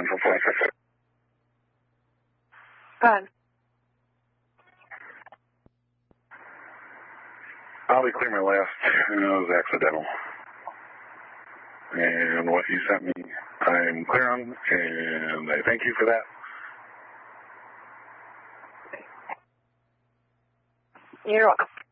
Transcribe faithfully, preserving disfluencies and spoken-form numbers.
Central forty-six. Go ahead. I'll be clear, my last uh, was accidental. And what you sent me, I'm clear on, and I thank you for that. You're welcome.